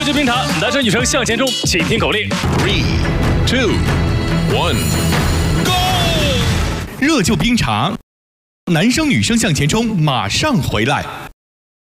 热酒冰茶，男生女生向前冲，请听口令 3, 2, 1, Go！ 热酒冰茶，男生女生向前冲，马上回来。